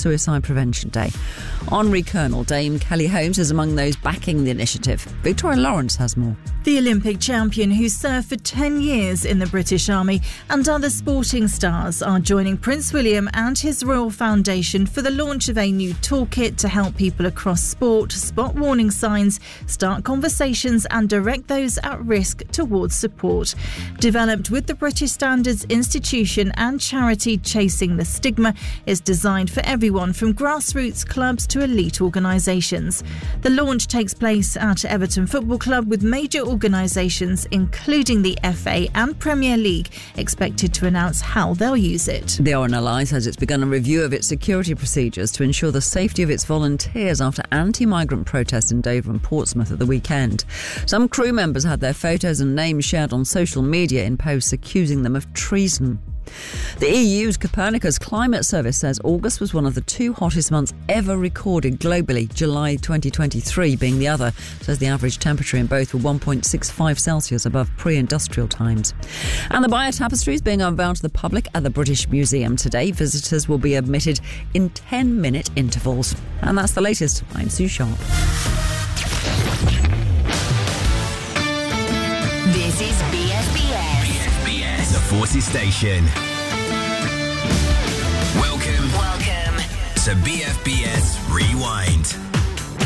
Suicide Prevention Day. Henri Colonel, Dame Kelly Holmes is among those backing the initiative. Victoria Lawrence has more. The Olympic champion who served for 10 years in the British Army and other sporting stars are joining Prince William and his Royal Foundation for the launch of a new toolkit to help people across sport spot warning signs, start conversations and direct those at risk towards support. Developed with the British Standards Institution and charity Chasing the Stigma, is designed for everyone from grassroots clubs to elite organisations. The launch takes place at Everton Football Club with major organisations including the FA and Premier League expected to announce how they'll use it. The RNLI says it's begun a review of its security procedures to ensure the safety of its volunteers after anti-migrant protests in Dover and Portsmouth at the weekend. Some crew members had their photos and names shared on social media in posts accusing them of treason. The EU's Copernicus Climate Service says August was one of the 2 hottest months ever recorded globally, July 2023 being the other, says the average temperature in both were 1.65 Celsius above pre-industrial times. And the Bio Tapestry is being unveiled to the public at the British Museum today. Visitors will be admitted in 10-minute intervals. And that's the latest. I'm Sue Sharp. This is BFBS, the Forces Station. Welcome to BFBS Rewind.